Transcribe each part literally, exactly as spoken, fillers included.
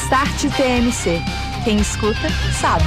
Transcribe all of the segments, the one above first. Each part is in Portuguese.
Start T M C. Quem escuta, sabe.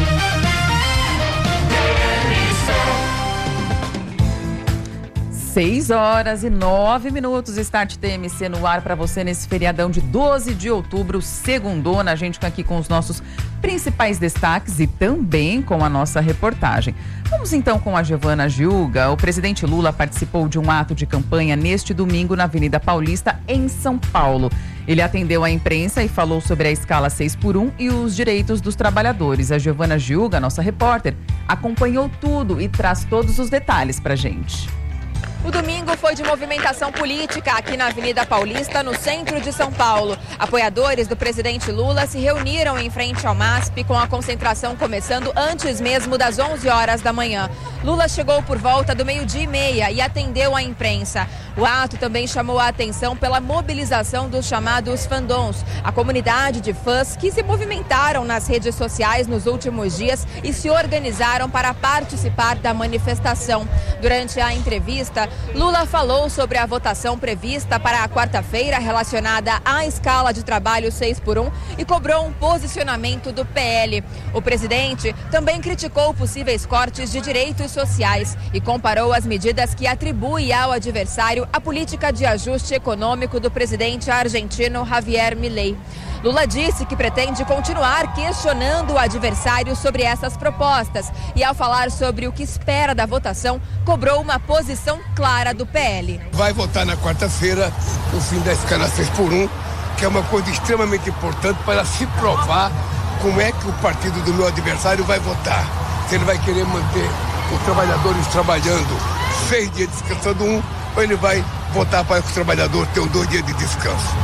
seis horas e nove minutos, Start T M C no ar para você nesse feriadão de doze de outubro, segundona, a gente aqui com os nossos principais destaques e também com a nossa reportagem. Vamos então com a Giovana Gilga. O presidente Lula participou de um ato de campanha neste domingo na Avenida Paulista, em São Paulo. Ele atendeu a imprensa e falou sobre a escala seis por um e os direitos dos trabalhadores. A Giovana Gilga, nossa repórter, acompanhou tudo e traz todos os detalhes pra gente. O domingo foi de movimentação política aqui na Avenida Paulista, no centro de São Paulo. Apoiadores do presidente Lula se reuniram em frente ao M A S P, com a concentração começando antes mesmo das onze horas da manhã. Lula chegou por volta do meio-dia e meia e atendeu a imprensa. O ato também chamou a atenção pela mobilização dos chamados fandons, a comunidade de fãs que se movimentaram nas redes sociais nos últimos dias e se organizaram para participar da manifestação. Durante a entrevista, Lula falou sobre a votação prevista para a quarta-feira relacionada à escala de trabalho seis por um e cobrou um posicionamento do P L. O presidente também criticou possíveis cortes de direitos sociais e comparou as medidas que atribui ao adversário a política de ajuste econômico do presidente argentino Javier Milei. Lula disse que pretende continuar questionando o adversário sobre essas propostas e, ao falar sobre o que espera da votação, cobrou uma posição clara do P L. Vai votar na quarta-feira o fim da escala seis por um, que é uma coisa extremamente importante para se provar como é que o partido do meu adversário vai votar. Se ele vai querer manter os trabalhadores trabalhando seis dias descansando um, ou ele vai votar para que o trabalhador tenha dois dias de descanso.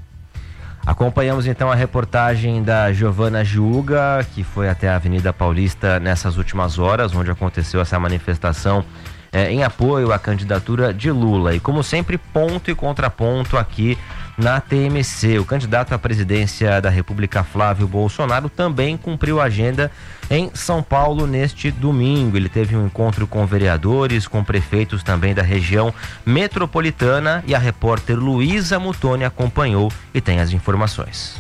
Acompanhamos então a reportagem da Giovana Gilga, que foi até a Avenida Paulista nessas últimas horas, onde aconteceu essa manifestação é, em apoio à candidatura de Lula. E como sempre, ponto e contraponto aqui na T M C. O candidato à presidência da República, Flávio Bolsonaro, também cumpriu a agenda em São Paulo neste domingo. Ele teve um encontro com vereadores, com prefeitos também da região metropolitana, e a repórter Luísa Mutoni acompanhou e tem as informações.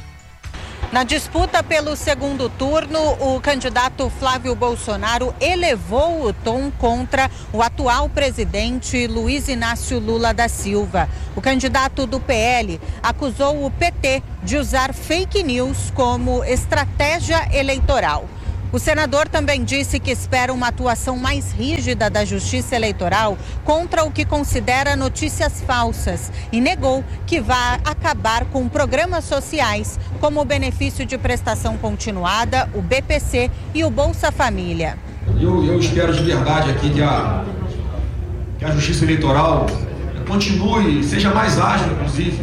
Na disputa pelo segundo turno, o candidato Flávio Bolsonaro elevou o tom contra o atual presidente Luiz Inácio Lula da Silva. O candidato do P L acusou o P T de usar fake news como estratégia eleitoral. O senador também disse que espera uma atuação mais rígida da Justiça Eleitoral contra o que considera notícias falsas e negou que vai acabar com programas sociais como o benefício de prestação continuada, o B P C e o Bolsa Família. Eu, eu espero de verdade aqui que a, que a Justiça Eleitoral continue, seja mais ágil, inclusive,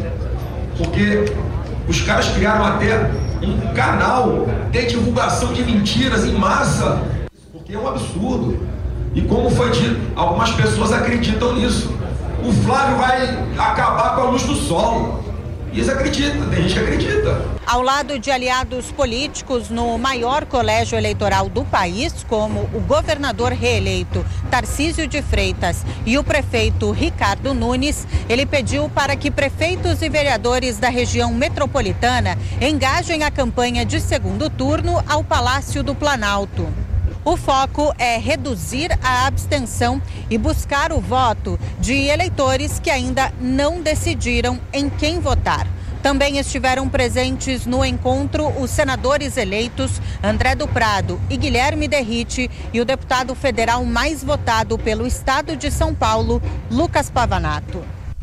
porque os caras criaram até um canal de divulgação de mentiras em massa, porque é um absurdo. E como foi dito, algumas pessoas acreditam nisso. O Flávio vai acabar com a luz do sol. E eles acreditam, tem gente que acredita. Ao lado de aliados políticos no maior colégio eleitoral do país, como o governador reeleito Tarcísio de Freitas e o prefeito Ricardo Nunes, ele pediu para que prefeitos e vereadores da região metropolitana engajem a campanha de segundo turno ao Palácio do Planalto. O foco é reduzir a abstenção e buscar o voto de eleitores que ainda não decidiram em quem votar. Também estiveram presentes no encontro os senadores eleitos André do Prado e Guilherme Derrite e o deputado federal mais votado pelo estado de São Paulo, Lucas Pavanato.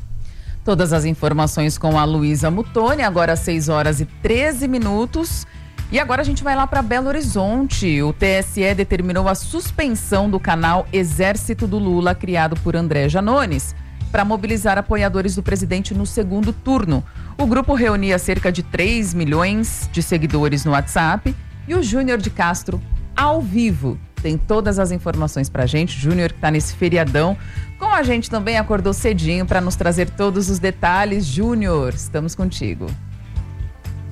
Todas as informações com a Luísa Mutoni, agora às seis horas e treze minutos. E agora a gente vai lá para Belo Horizonte. O T S E determinou a suspensão do canal Exército do Lula, criado por André Janones, para mobilizar apoiadores do presidente no segundo turno. O grupo reunia cerca de três milhões de seguidores no WhatsApp e o Júnior de Castro, ao vivo, tem todas as informações pra gente. Júnior, que tá nesse feriadão com a gente, também acordou cedinho para nos trazer todos os detalhes. Júnior, estamos contigo.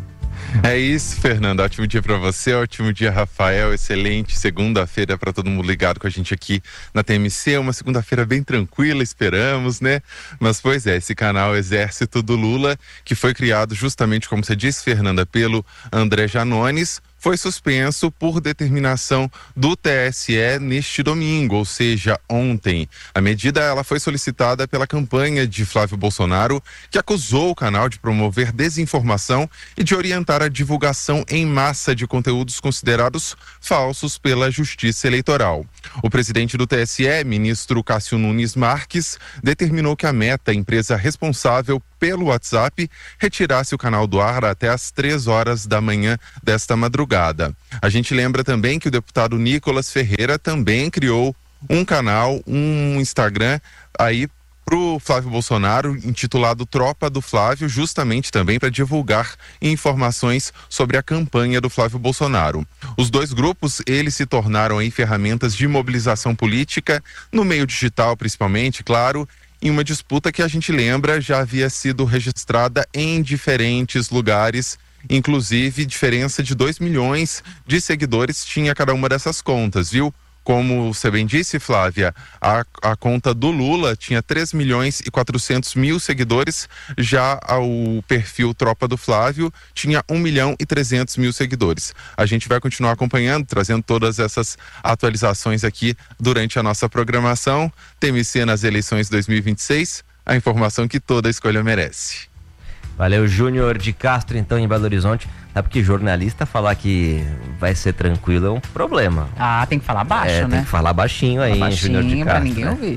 É isso, Fernando. Ótimo dia para você, ótimo dia, Rafael. Excelente segunda-feira para todo mundo ligado com a gente aqui na T M C. Uma segunda-feira bem tranquila, esperamos, né? Mas, pois é, esse canal Exército do Lula, que foi criado justamente, como você disse, Fernanda, pelo André Janones, foi suspenso por determinação do T S E neste domingo, ou seja, ontem. A medida ela foi solicitada pela campanha de Flávio Bolsonaro, que acusou o canal de promover desinformação e de orientar a divulgação em massa de conteúdos considerados falsos pela Justiça Eleitoral. O presidente do T S E, ministro Cássio Nunes Marques, determinou que a Meta, empresa responsável pelo WhatsApp, retirasse o canal do ar até às três horas da manhã desta madrugada. A gente lembra também que o deputado Nicolas Ferreira também criou um canal, um Instagram aí pro Flávio Bolsonaro, intitulado Tropa do Flávio, justamente também para divulgar informações sobre a campanha do Flávio Bolsonaro. Os dois grupos, eles se tornaram aí ferramentas de mobilização política, no meio digital principalmente, claro, em uma disputa que a gente lembra já havia sido registrada em diferentes lugares, inclusive diferença de dois milhões de seguidores tinha cada uma dessas contas, viu? Como você bem disse, Flávia, a, a conta do Lula tinha três milhões e quatrocentos mil seguidores, já o perfil Tropa do Flávio tinha um milhão e trezentos mil seguidores. A gente vai continuar acompanhando, trazendo todas essas atualizações aqui durante a nossa programação. T M C nas eleições dois mil e vinte e seis, a informação que toda escolha merece. Valeu, Júnior de Castro, então, em Belo Horizonte. Sabe que jornalista falar que vai ser tranquilo é um problema. Ah, tem que falar baixo, é, né? Tem que falar baixinho aí, baixinho, Júnior de Castro. Pra ninguém ouvir.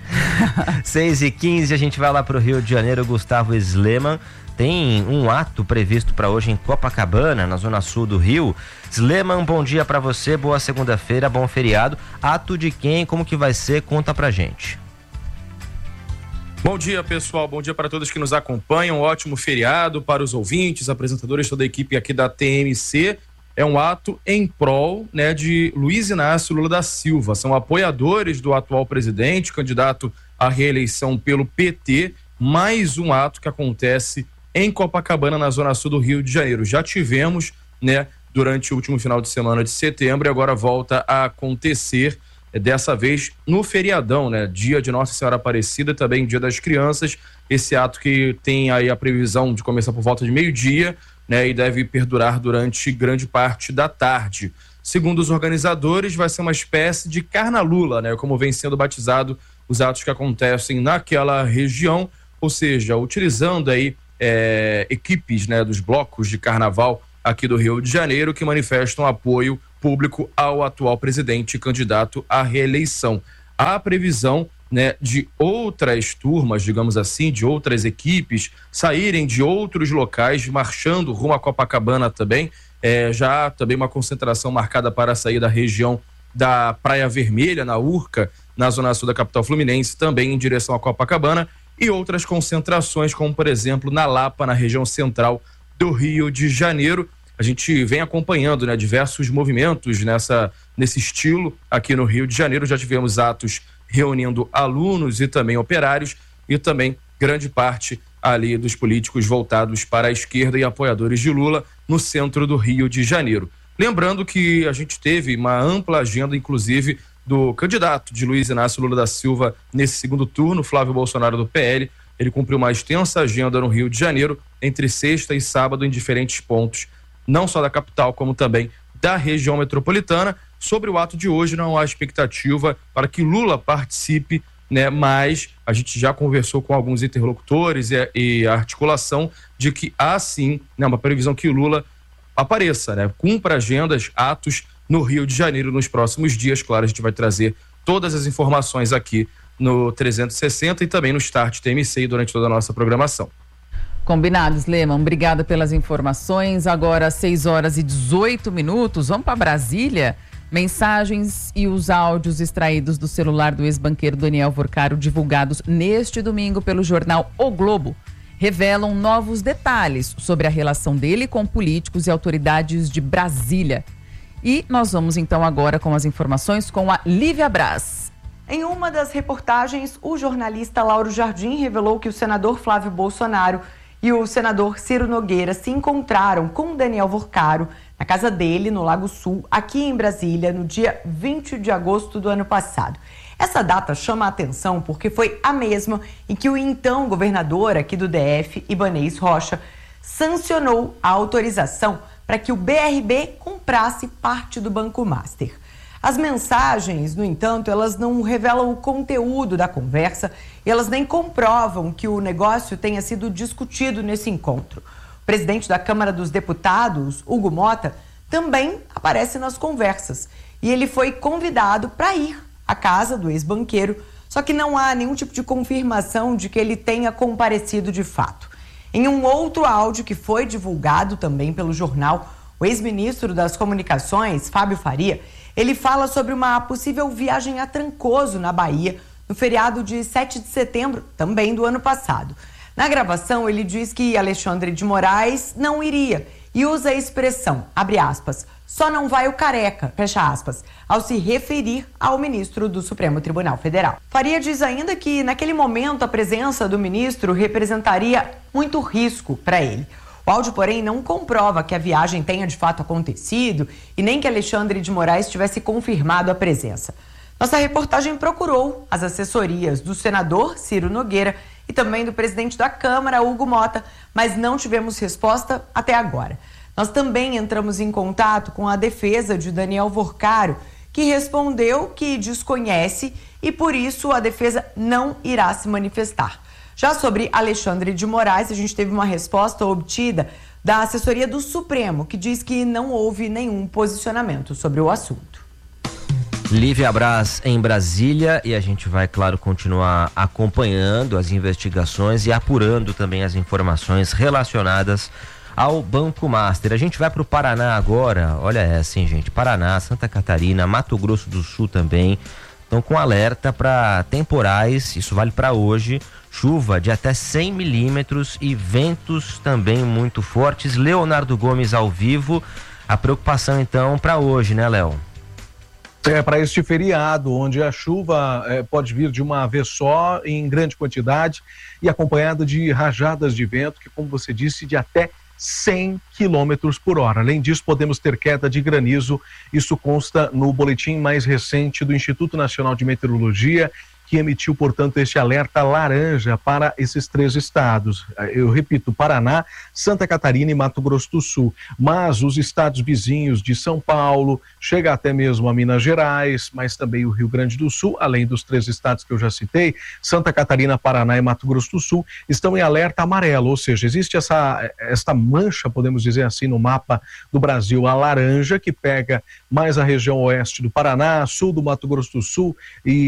seis e quinze, a gente vai lá pro Rio de Janeiro. Gustavo Sleman tem um ato previsto para hoje em Copacabana, na zona sul do Rio. Sleman, bom dia para você, boa segunda-feira, bom feriado. Ato de quem, como que vai ser? Conta pra gente. Bom dia, pessoal. Bom dia para todos que nos acompanham. Um ótimo feriado para os ouvintes, apresentadores, toda a equipe aqui da T M C. É um ato em prol, né, de Luiz Inácio Lula da Silva. São apoiadores do atual presidente, candidato à reeleição pelo P T. Mais um ato que acontece em Copacabana, na zona sul do Rio de Janeiro. Já tivemos, né, durante o último final de semana de setembro e agora volta a acontecer. Dessa vez no feriadão, né? Dia de Nossa Senhora Aparecida, também Dia das Crianças. Esse ato que tem aí a previsão de começar por volta de meio-dia, né? E deve perdurar durante grande parte da tarde. Segundo os organizadores, vai ser uma espécie de Carnalula, né? Como vem sendo batizado os atos que acontecem naquela região, ou seja, utilizando aí é, equipes, né? Dos blocos de carnaval aqui do Rio de Janeiro que manifestam apoio público ao atual presidente e candidato à reeleição. Há previsão, né, de outras turmas, digamos assim, de outras equipes saírem de outros locais, marchando rumo a Copacabana também. É, já há também uma concentração marcada para sair da região da Praia Vermelha, na Urca, na zona sul da capital fluminense, também em direção a Copacabana, e outras concentrações, como por exemplo na Lapa, na região central do Rio de Janeiro. A gente vem acompanhando, né, diversos movimentos nessa, nesse estilo aqui no Rio de Janeiro. Já tivemos atos reunindo alunos e também operários e também grande parte ali dos políticos voltados para a esquerda e apoiadores de Lula no centro do Rio de Janeiro. Lembrando que a gente teve uma ampla agenda, inclusive, do candidato de Luiz Inácio Lula da Silva nesse segundo turno, Flávio Bolsonaro do P L. Ele cumpriu uma extensa agenda no Rio de Janeiro, entre sexta e sábado, em diferentes pontos, não só da capital, como também da região metropolitana. Sobre o ato de hoje, não há expectativa para que Lula participe, né? Mas a gente já conversou com alguns interlocutores e, e a articulação de que há sim, né, uma previsão que Lula apareça, né? Cumpra agendas, atos no Rio de Janeiro nos próximos dias. Claro, a gente vai trazer todas as informações aqui no trezentos e sessenta e também no Start T M C durante toda a nossa programação. Combinado, Sleman. Obrigada pelas informações. Agora, seis horas e dezoito minutos. Vamos para Brasília. Mensagens e os áudios extraídos do celular do ex-banqueiro Daniel Vorcaro, divulgados neste domingo pelo jornal O Globo, revelam novos detalhes sobre a relação dele com políticos e autoridades de Brasília. E nós vamos então agora com as informações com a Lívia Braz. Em uma das reportagens, o jornalista Lauro Jardim revelou que o senador Flávio Bolsonaro e o senador Ciro Nogueira se encontraram com Daniel Vorcaro na casa dele, no Lago Sul, aqui em Brasília, no dia vinte de agosto do ano passado. Essa data chama a atenção porque foi a mesma em que o então governador aqui do D F, Ibanez Rocha, sancionou a autorização para que o B R B comprasse parte do Banco Master. As mensagens, no entanto, elas não revelam o conteúdo da conversa e elas nem comprovam que o negócio tenha sido discutido nesse encontro. O presidente da Câmara dos Deputados, Hugo Mota, também aparece nas conversas e ele foi convidado para ir à casa do ex-banqueiro, só que não há nenhum tipo de confirmação de que ele tenha comparecido de fato. Em um outro áudio que foi divulgado também pelo jornal, o ex-ministro das Comunicações, Fábio Faria, ele fala sobre uma possível viagem a Trancoso, na Bahia, no feriado de sete de setembro, também do ano passado. Na gravação, ele diz que Alexandre de Moraes não iria e usa a expressão, abre aspas, só não vai o careca, fecha aspas, ao se referir ao ministro do Supremo Tribunal Federal. Faria diz ainda que, naquele momento, a presença do ministro representaria muito risco para ele. O áudio, porém, não comprova que a viagem tenha de fato acontecido e nem que Alexandre de Moraes tivesse confirmado a presença. Nossa reportagem procurou as assessorias do senador Ciro Nogueira e também do presidente da Câmara, Hugo Mota, mas não tivemos resposta até agora. Nós também entramos em contato com a defesa de Daniel Vorcaro, que respondeu que desconhece e, por isso, a defesa não irá se manifestar. Já sobre Alexandre de Moraes, a gente teve uma resposta obtida da assessoria do Supremo, que diz que não houve nenhum posicionamento sobre o assunto. Lívia Braz em Brasília, e a gente vai, claro, continuar acompanhando as investigações e apurando também as informações relacionadas ao Banco Master. A gente vai para o Paraná agora. Olha essa, hein, gente? Paraná, Santa Catarina, Mato Grosso do Sul também estão com alerta para temporais, isso vale para hoje, chuva de até cem milímetros e ventos também muito fortes. Leonardo Gomes ao vivo. A preocupação então para hoje, né, Léo? É, para este feriado, onde a chuva é, pode vir de uma vez só, em grande quantidade, e acompanhada de rajadas de vento, que, como você disse, de até cem quilômetros por hora. Além disso, podemos ter queda de granizo. Isso consta no boletim mais recente do Instituto Nacional de Meteorologia, que emitiu, portanto, este alerta laranja para esses três estados. Eu repito, Paraná, Santa Catarina e Mato Grosso do Sul. Mas os estados vizinhos de São Paulo, chega até mesmo a Minas Gerais, mas também o Rio Grande do Sul, além dos três estados que eu já citei, Santa Catarina, Paraná e Mato Grosso do Sul, estão em alerta amarelo, ou seja, existe essa, esta mancha, podemos dizer assim, no mapa do Brasil, a laranja, que pega mais a região oeste do Paraná, sul do Mato Grosso do Sul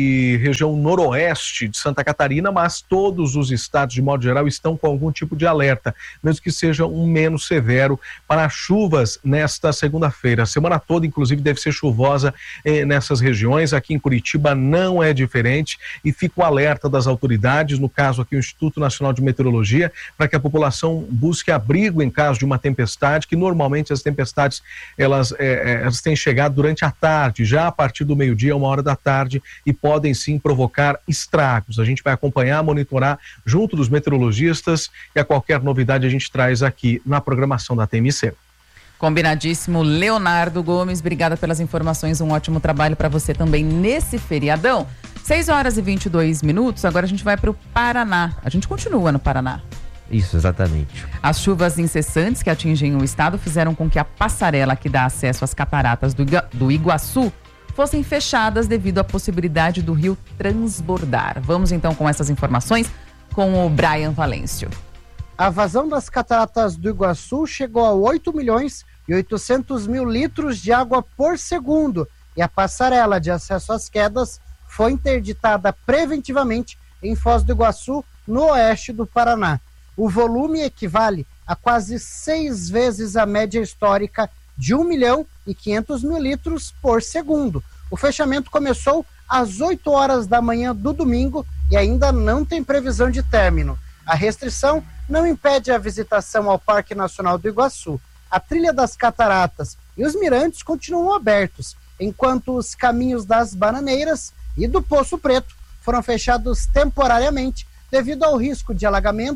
e região noroeste de Santa Catarina, mas todos os estados, de modo geral, estão com algum tipo de alerta, mesmo que seja um menos severo, para chuvas nesta segunda-feira. A semana toda, inclusive, deve ser chuvosa eh, nessas regiões. Aqui em Curitiba não é diferente e fica o alerta das autoridades, no caso aqui o Instituto Nacional de Meteorologia, para que a população busque abrigo em caso de uma tempestade, que normalmente as tempestades elas, eh, elas têm chegado durante a tarde, já a partir do meio-dia, uma hora da tarde, e podem sim provocar estragos. A gente vai acompanhar, monitorar junto dos meteorologistas e a qualquer novidade a gente traz aqui na programação da T M C. Combinadíssimo. Leonardo Gomes, obrigada pelas informações, um ótimo trabalho para você também nesse feriadão. seis horas e vinte e dois minutos, agora a gente vai para o Paraná. A gente continua no Paraná. Isso, exatamente. As chuvas incessantes que atingem o estado fizeram com que a passarela que dá acesso às cataratas do, Igu- do Iguaçu fossem fechadas devido à possibilidade do rio transbordar. Vamos então com essas informações com o Brian Valêncio. A vazão das cataratas do Iguaçu chegou a oito milhões e oitocentos mil litros de água por segundo e a passarela de acesso às quedas foi interditada preventivamente em Foz do Iguaçu, no oeste do Paraná. O volume equivale a quase seis vezes a média histórica de um milhão e quinhentos mil litros por segundo. O fechamento começou às oito horas da manhã do domingo e ainda não tem previsão de término. A restrição não impede a visitação ao Parque Nacional do Iguaçu. A trilha das cataratas e os mirantes continuam abertos, enquanto os caminhos das Bananeiras e do Poço Preto foram fechados temporariamente devido ao risco de alagamentos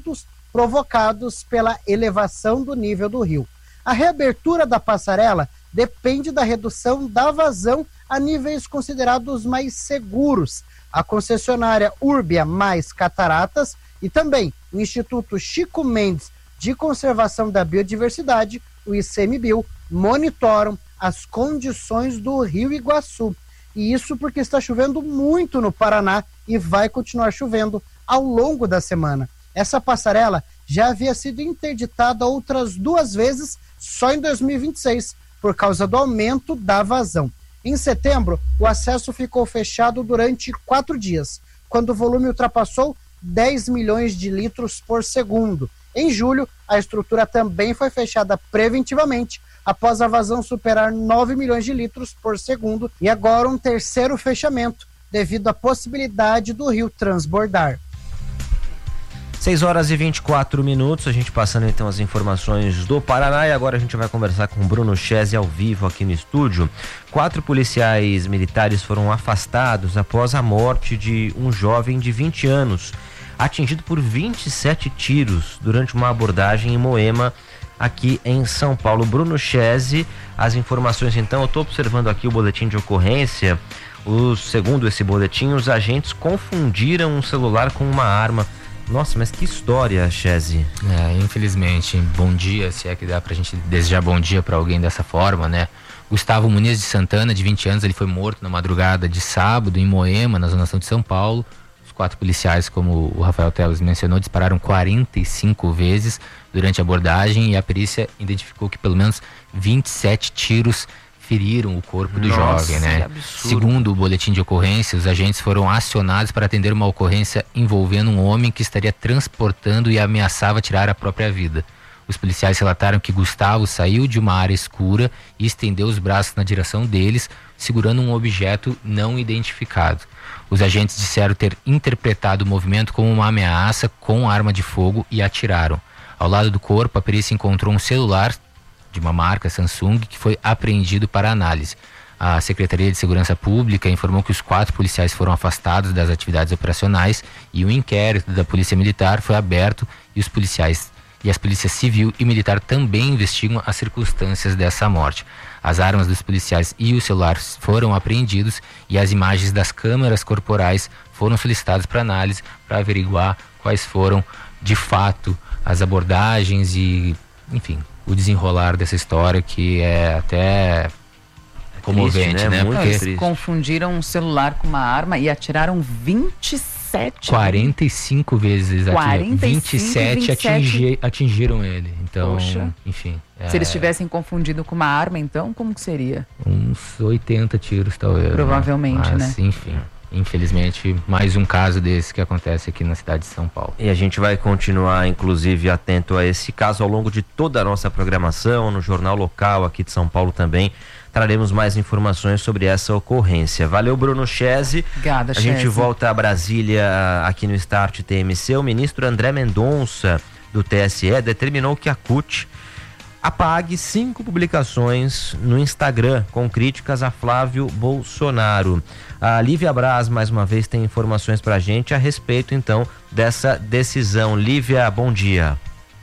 provocados pela elevação do nível do rio. A reabertura da passarela depende da redução da vazão a níveis considerados mais seguros. A concessionária Urbia mais Cataratas e também o Instituto Chico Mendes de Conservação da Biodiversidade, o ICMBio, monitoram as condições do Rio Iguaçu. E isso porque está chovendo muito no Paraná e vai continuar chovendo ao longo da semana. Essa passarela já havia sido interditada outras duas vezes só em dois mil e vinte e seis, por causa do aumento da vazão. Em setembro, o acesso ficou fechado durante quatro dias, quando o volume ultrapassou dez milhões de litros por segundo. Em julho, a estrutura também foi fechada preventivamente, após a vazão superar nove milhões de litros por segundo, e agora um terceiro fechamento, devido à possibilidade do rio transbordar. seis horas e vinte e quatro minutos, a gente passando então as informações do Paraná, e agora a gente vai conversar com o Bruno Chese ao vivo aqui no estúdio. Quatro policiais militares foram afastados após a morte de um jovem de vinte anos, atingido por vinte e sete tiros durante uma abordagem em Moema, aqui em São Paulo. Bruno Chese, as informações então, eu estou observando aqui o boletim de ocorrência. O, segundo esse boletim, os agentes confundiram um celular com uma arma. Nossa, mas que história, Chese. É, infelizmente. Bom dia, se é que dá pra gente desejar bom dia pra alguém dessa forma, né? Gustavo Muniz de Santana, de vinte anos, ele foi morto na madrugada de sábado em Moema, na zona sul de São Paulo. Os quatro policiais, como o Rafael Teles mencionou, dispararam quarenta e cinco vezes durante a abordagem, e a perícia identificou que pelo menos vinte e sete tiros feriram o corpo do Nossa, jovem, né? Segundo o boletim de ocorrência, os agentes foram acionados para atender uma ocorrência envolvendo um homem que estaria transportando e ameaçava tirar a própria vida. Os policiais relataram que Gustavo saiu de uma área escura e estendeu os braços na direção deles, segurando um objeto não identificado. Os agentes disseram ter interpretado o movimento como uma ameaça com arma de fogo e atiraram. Ao lado do corpo, a perícia encontrou um celular de uma marca Samsung que foi apreendido para análise. A Secretaria de Segurança Pública informou que os quatro policiais foram afastados das atividades operacionais e o inquérito da Polícia Militar foi aberto, e os policiais e as polícias civil e militar também investigam as circunstâncias dessa morte. As armas dos policiais e os celulares foram apreendidos e as imagens das câmeras corporais foram solicitadas para análise para averiguar quais foram de fato as abordagens e, enfim, o desenrolar dessa história, que é até comovente, triste, né? né? Porque eles confundiram um celular com uma arma e atiraram vinte e sete quarenta e cinco vezes, quarenta e cinco, vinte e sete, vinte e sete atingi, atingiram ele. Então, Poxa. enfim. Se é, eles tivessem confundido com uma arma, então, como que seria? Uns oitenta tiros, talvez. Provavelmente, né? né? Mas, enfim. Infelizmente, mais um caso desse que acontece aqui na cidade de São Paulo. E a gente vai continuar, inclusive, atento a esse caso ao longo de toda a nossa programação, no Jornal Local aqui de São Paulo também. Traremos mais informações sobre essa ocorrência. Valeu, Bruno Chese. Obrigada, A Chese. gente volta a Brasília aqui no Start T M C. O ministro André Mendonça, do T S E, determinou que a C U T apague cinco publicações no Instagram com críticas a Flávio Bolsonaro. A Lívia Braz, mais uma vez, tem informações pra gente a respeito, então, dessa decisão. Lívia, bom dia.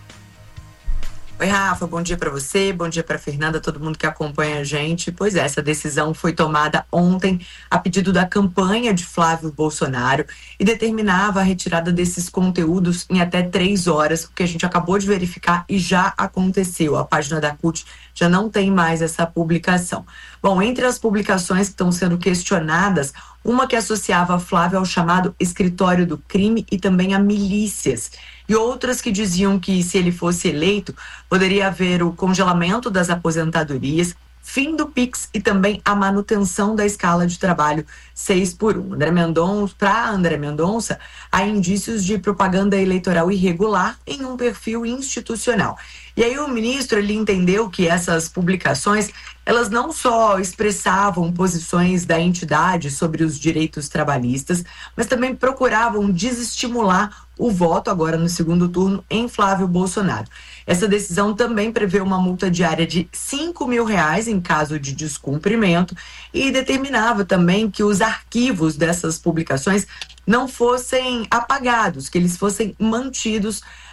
Oi, Rafa, bom dia para você, bom dia para Fernanda, todo mundo que acompanha a gente. Pois é, essa decisão foi tomada ontem a pedido da campanha de Flávio Bolsonaro e determinava a retirada desses conteúdos em até três horas, o que a gente acabou de verificar e já aconteceu. A página da C U T já não tem mais essa publicação. Bom, entre as publicações que estão sendo questionadas, uma que associava Flávio ao chamado escritório do crime e também a milícias, e outras que diziam que, se ele fosse eleito, poderia haver o congelamento das aposentadorias, fim do Pix e também a manutenção da escala de trabalho seis por um. André Mendonça, para André Mendonça, há indícios de propaganda eleitoral irregular em um perfil institucional. E aí o ministro, ele entendeu que essas publicações, elas não só expressavam posições da entidade sobre os direitos trabalhistas, mas também procuravam desestimular o voto agora no segundo turno em Flávio Bolsonaro. Essa decisão também prevê uma multa diária de cinco mil reais em caso de descumprimento e determinava também que os arquivos dessas publicações não fossem apagados, que eles fossem mantidos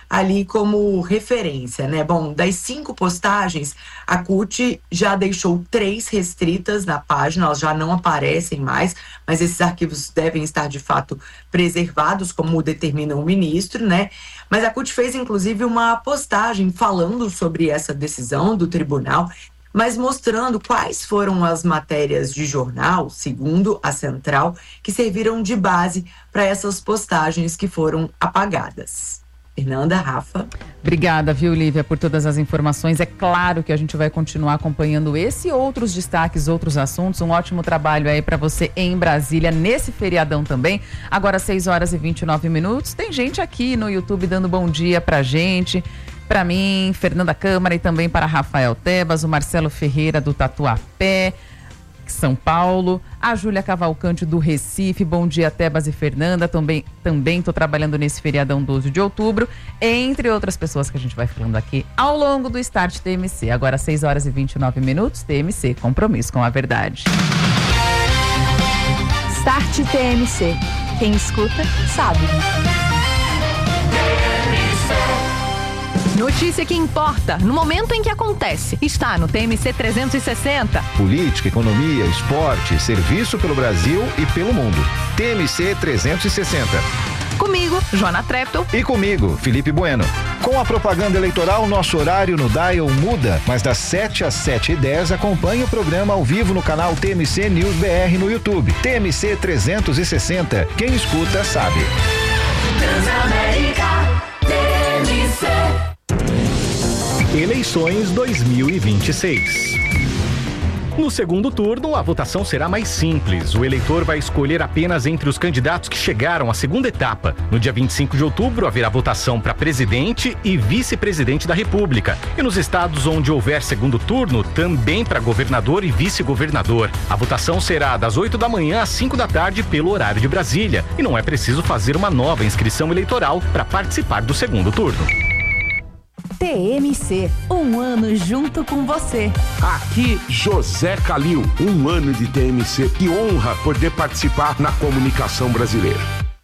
ali como referência, né? Bom, das cinco postagens, a C U T já deixou três restritas na página, elas já não aparecem mais, mas esses arquivos devem estar de fato preservados, como determina o ministro, né? Mas a C U T fez inclusive uma postagem falando sobre essa decisão do tribunal, mas mostrando quais foram as matérias de jornal, segundo a Central, que serviram de base para essas postagens que foram apagadas. Fernanda, Rafa. Obrigada, viu, Lívia, por todas as informações. É claro que a gente vai continuar acompanhando esse e outros destaques, outros assuntos. Um ótimo trabalho aí para você em Brasília, nesse feriadão também. Agora, seis horas e vinte e nove minutos. Tem gente aqui no YouTube dando bom dia pra gente. Para mim, Fernanda Câmara, e também para Rafael Tebas, o Marcelo Ferreira do Tatuapé, São Paulo, a Júlia Cavalcante do Recife. Bom dia, Tebas e Fernanda. Também também tô trabalhando nesse feriadão doze de outubro, entre outras pessoas que a gente vai falando aqui ao longo do Start T M C. Agora, seis horas e vinte e nove minutos, T M C, compromisso com a verdade. Start T M C. Quem escuta, sabe. Notícia que importa, no momento em que acontece, está no T M C trezentos e sessenta. Política, economia, esporte, serviço pelo Brasil e pelo mundo. T M C trezentos e sessenta. Comigo, Joana Treptow. E comigo, Felipe Bueno. Com a propaganda eleitoral, nosso horário no Dial muda, mas das sete às sete e dez acompanhe o programa ao vivo no canal T M C News B R no YouTube. T M C trezentos e sessenta. Quem escuta, sabe. Transamérica T M C. Eleições dois mil e vinte e seis. No segundo turno, a votação será mais simples. O eleitor vai escolher apenas entre os candidatos que chegaram à segunda etapa. No dia vinte e cinco de outubro, haverá votação para presidente e vice-presidente da República. E nos estados onde houver segundo turno, também para governador e vice-governador. A votação será das oito da manhã às cinco da tarde pelo horário de Brasília. E não é preciso fazer uma nova inscrição eleitoral para participar do segundo turno. T M C, um ano junto com você. Aqui, José Calil, um ano de T M C. Que honra poder participar na comunicação brasileira.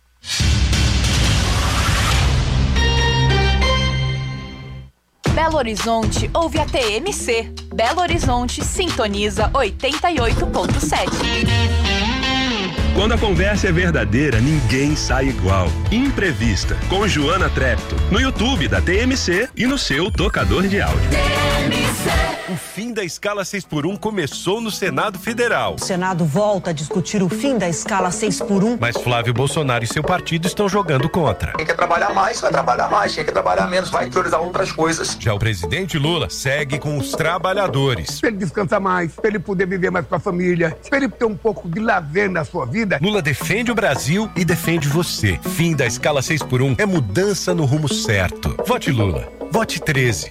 Belo Horizonte ouve a T M C. Belo Horizonte sintoniza oitenta e oito ponto sete. Quando a conversa é verdadeira, ninguém sai igual. Imprevista, com Joana Treptow, no YouTube da T M C e no seu tocador de áudio. T M C. O fim da escala seis por um começou no Senado Federal. O Senado volta a discutir o fim da escala seis por um. Mas Flávio Bolsonaro e seu partido estão jogando contra. Quem quer trabalhar mais, vai trabalhar mais. Quem quer trabalhar menos, vai priorizar outras coisas. Já o presidente Lula segue com os trabalhadores. Para ele descansar mais, para ele poder viver mais com a família, para ele ter um pouco de lazer na sua vida. Lula defende o Brasil e defende você. Fim da escala seis por um é mudança no rumo certo. Vote Lula. Vote treze.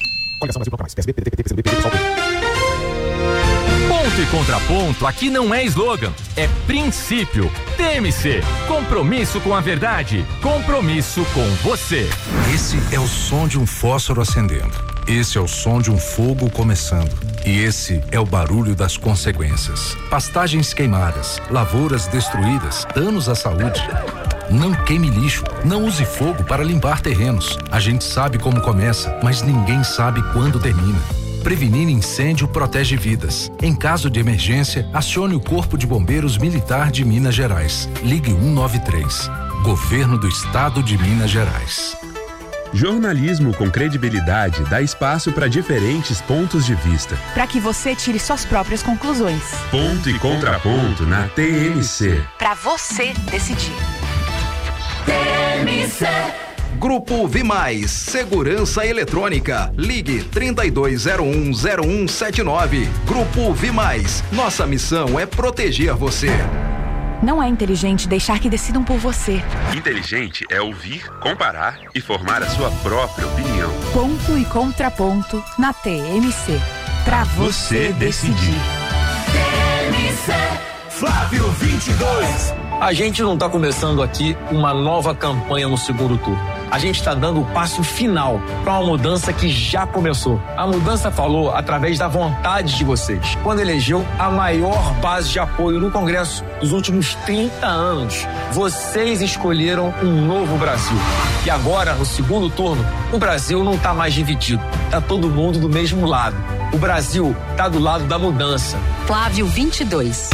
Ponto e contraponto aqui não é slogan, é princípio. T M C, compromisso com a verdade, compromisso com você. Esse é o som de um fósforo acendendo. Esse é o som de um fogo começando. E esse é o barulho das consequências. Pastagens queimadas, lavouras destruídas, danos à saúde. Não queime lixo, não use fogo para limpar terrenos. A gente sabe como começa, mas ninguém sabe quando termina. Prevenir incêndio protege vidas. Em caso de emergência, acione o Corpo de Bombeiros Militar de Minas Gerais. Ligue um nove três. Governo do Estado de Minas Gerais. Jornalismo com credibilidade dá espaço para diferentes pontos de vista. Para que você tire suas próprias conclusões. Ponto e contraponto na T M C. Para você decidir. T M C. Grupo Vimais, Segurança Eletrônica. Ligue trinta e dois zero um zero um sete nove. Grupo Vimais, nossa missão é proteger você. Não é inteligente deixar que decidam por você. Inteligente é ouvir, comparar e formar a sua própria opinião. Ponto e contraponto na T M C. Pra você, você decidir. T M C. Flávio vinte e dois. A gente não está começando aqui uma nova campanha no segundo turno. a gente está dando o passo final para uma mudança que já começou. A mudança falou através da vontade de vocês, quando elegeu a maior base de apoio no Congresso dos últimos trinta anos. Vocês escolheram um novo Brasil. E agora, no segundo turno, o Brasil não está mais dividido. Está todo mundo do mesmo lado. O Brasil está do lado da mudança. Flávio vinte e dois.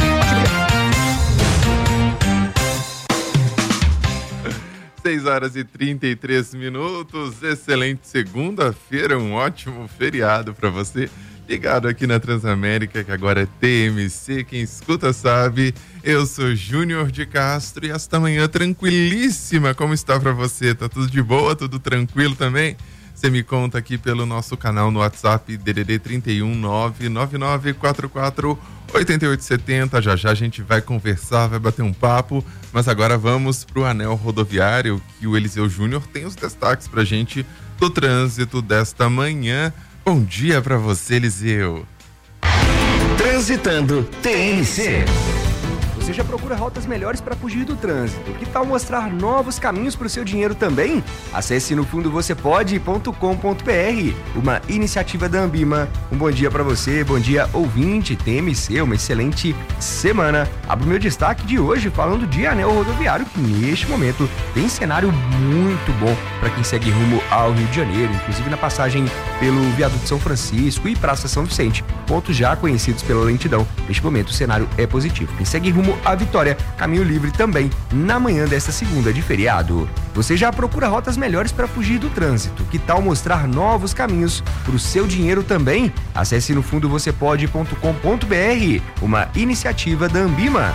seis horas e trinta e três minutos. Excelente segunda-feira, um ótimo feriado para você. Ligado aqui na Transamérica, que agora é T M C. Quem escuta sabe. Eu sou Júnior de Castro e esta manhã tranquilíssima. Como está para você? Tá tudo de boa? Tudo tranquilo também? Você me conta aqui pelo nosso canal no WhatsApp, D D D trinta e um, nove nove nove quatro quatro oito oito sete zero. Já já a gente vai conversar, vai bater um papo, mas agora vamos para o anel rodoviário, que o Eliseu Júnior tem os destaques para a gente do trânsito desta manhã. Bom dia para você, Eliseu. Transitando T M C. Você já procura rotas melhores para fugir do trânsito? Que tal mostrar novos caminhos para o seu dinheiro também? Acesse no fundo você pode ponto com ponto b r, uma iniciativa da Ambima. Um bom dia para você, bom dia ouvinte, T M C, uma excelente semana. Abro meu destaque de hoje falando de anel rodoviário, que neste momento tem cenário muito bom para quem segue rumo ao Rio de Janeiro, inclusive na passagem pelo Viaduto São Francisco e Praça São Vicente, pontos já conhecidos pela lentidão. Neste momento o cenário é positivo. Quem segue rumo a Vitória, caminho livre também na manhã desta segunda de feriado. Você já procura rotas melhores para fugir do trânsito? Que tal mostrar novos caminhos para o seu dinheiro também? Acesse no fundo você pode ponto com ponto b r, uma iniciativa da Ambima.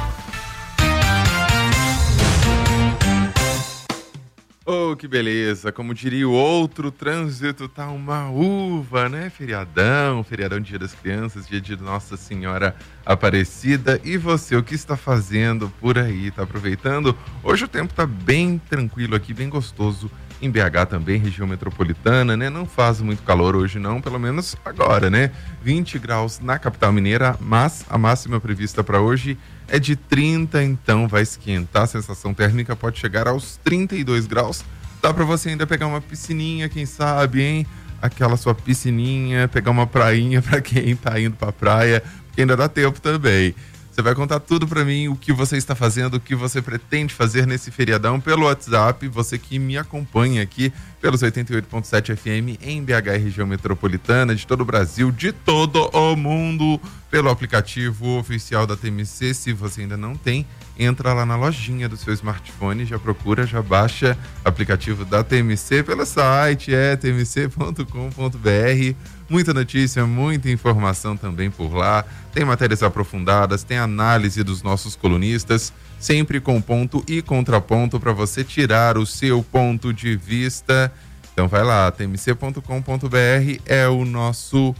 Oh, que beleza, como diria o outro, o trânsito tá uma uva, né? Feriadão, feriadão Dia das Crianças, dia de Nossa Senhora Aparecida. E você, o que está fazendo por aí? Tá aproveitando? Hoje o tempo tá bem tranquilo aqui, bem gostoso em B H também, região metropolitana, né? Não faz muito calor hoje não, pelo menos agora, né? vinte graus na capital mineira, mas a máxima prevista para hoje é de trinta, então vai esquentar. A sensação térmica pode chegar aos trinta e dois graus. Dá para você ainda pegar uma piscininha, quem sabe, hein? Aquela sua piscininha, pegar uma prainha para quem tá indo pra praia, porque ainda dá tempo também. Você vai contar tudo para mim, o que você está fazendo, o que você pretende fazer nesse feriadão pelo WhatsApp. Você que me acompanha aqui pelos oitenta e oito ponto sete F M em B H e região metropolitana, de todo o Brasil, de todo o mundo, pelo aplicativo oficial da T M C. Se você ainda não tem, entra lá na lojinha do seu smartphone, já procura, já baixa o aplicativo da T M C pelo site, é t m c ponto com ponto b r. Muita notícia, muita informação também por lá. Tem matérias aprofundadas, tem análise dos nossos colunistas, sempre com ponto e contraponto para você tirar o seu ponto de vista. Então vai lá, t m c ponto com ponto b r é o nosso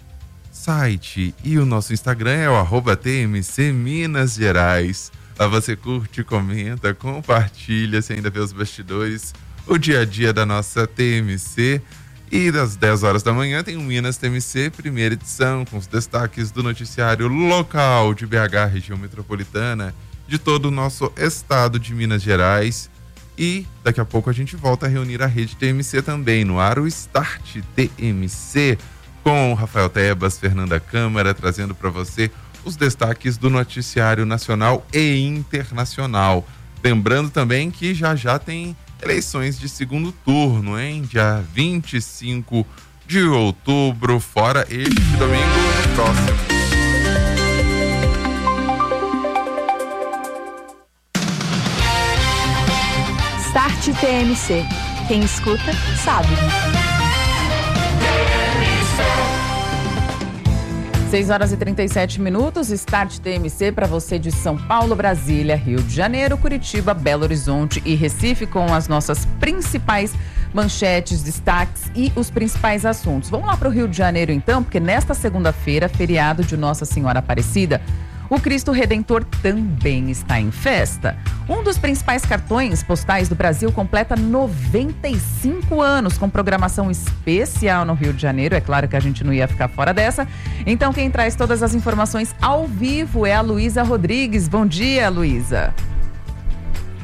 site e o nosso Instagram é o arroba T M C Minas Gerais. Lá você curte, comenta, compartilha, você ainda vê os bastidores, o dia a dia da nossa T M C. E das dez horas da manhã tem o Minas T M C, primeira edição, com os destaques do noticiário local de B H, região metropolitana, de todo o nosso estado de Minas Gerais. E daqui a pouco a gente volta a reunir a rede T M C também, no ar o Start T M C, com Rafael Tebas, Fernanda Câmara, trazendo para você os destaques do noticiário nacional e internacional. Lembrando também que já já tem eleições de segundo turno, hein? Dia vinte e cinco de outubro, fora este domingo próximo. Start T M C. Quem escuta, sabe. seis horas e trinta e sete minutos, Start T M C para você de São Paulo, Brasília, Rio de Janeiro, Curitiba, Belo Horizonte e Recife, com as nossas principais manchetes, destaques e os principais assuntos. Vamos lá para o Rio de Janeiro então, porque nesta segunda-feira, feriado de Nossa Senhora Aparecida, o Cristo Redentor também está em festa. Um dos principais cartões postais do Brasil completa noventa e cinco anos, com programação especial no Rio de Janeiro. É claro que a gente não ia ficar fora dessa. Então quem traz todas as informações ao vivo é a Luísa Rodrigues. Bom dia, Luísa.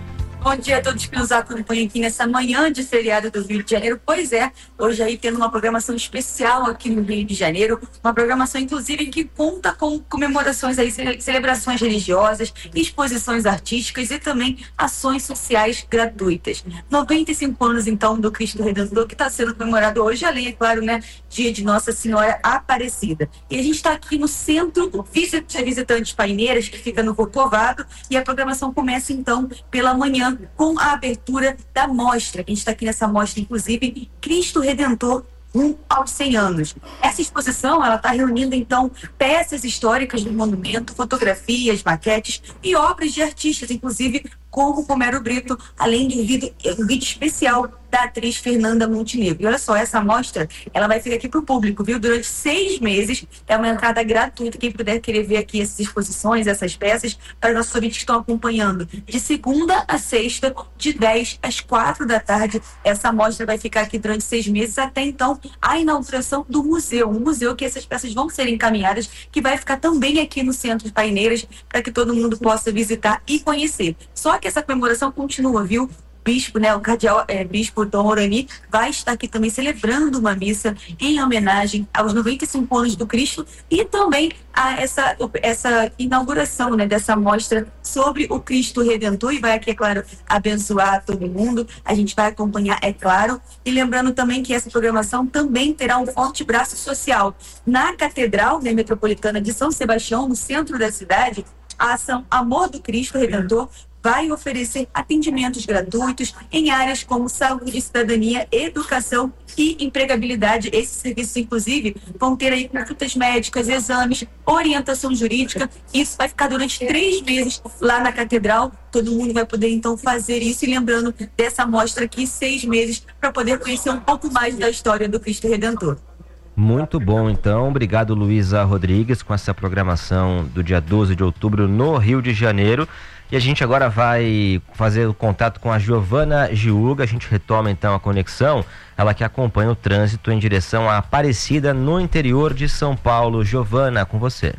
Bom dia a todos que nos acompanham aqui nessa manhã de feriado do Rio de Janeiro. Pois é, hoje aí tendo uma programação especial aqui no Rio de Janeiro, uma programação inclusive que conta com comemorações aí, celebrações religiosas, exposições artísticas e também ações sociais gratuitas. noventa e cinco anos então do Cristo Redentor que está sendo comemorado hoje, além, é claro, né, dia de Nossa Senhora Aparecida. E a gente está aqui no Centro de Visitantes Paineiras, que fica no Corcovado, e a programação começa então pela manhã com a abertura da mostra. A gente está aqui nessa mostra, inclusive, Cristo Redentor rumo aos cem anos. Essa exposição, ela está reunindo, então, peças históricas do monumento, fotografias, maquetes e obras de artistas, inclusive como Romero Brito, além de um vídeo, um vídeo especial da atriz Fernanda Montenegro. E olha só, essa mostra, ela vai ficar aqui para o público, viu? Durante seis meses, é uma entrada gratuita. Quem puder querer ver aqui essas exposições, essas peças, para os nossos ouvintes que estão acompanhando, de segunda a sexta, de dez às quatro da tarde, essa mostra vai ficar aqui durante seis meses, até então a inauguração do museu, um museu que essas peças vão ser encaminhadas, que vai ficar também aqui no Centro de Paineiras, para que todo mundo possa visitar e conhecer. Só que essa comemoração continua, viu? Bispo, né, o cardeal é, Bispo Dom Orani vai estar aqui também celebrando uma missa em homenagem aos noventa e cinco anos do Cristo e também a essa, essa inauguração, né, dessa mostra sobre o Cristo Redentor, e vai aqui, é claro, abençoar todo mundo. A gente vai acompanhar, é claro, e lembrando também que essa programação também terá um forte braço social. Na Catedral, né, Metropolitana de São Sebastião, no centro da cidade, a ação Amor do Cristo Redentor vai oferecer atendimentos gratuitos em áreas como saúde, cidadania, educação e empregabilidade. Esses serviços, inclusive, vão ter aí consultas médicas, exames, orientação jurídica. Isso vai ficar durante três meses lá na Catedral. Todo mundo vai poder, então, fazer isso. E lembrando dessa mostra aqui, seis meses, para poder conhecer um pouco mais da história do Cristo Redentor. Muito bom, então. Obrigado, Luísa Rodrigues, com essa programação do dia doze de outubro no Rio de Janeiro. E a gente agora vai fazer o contato com a Giovana Giuga. A gente retoma então a conexão, ela que acompanha o trânsito em direção à Aparecida, no interior de São Paulo. Giovana, com você.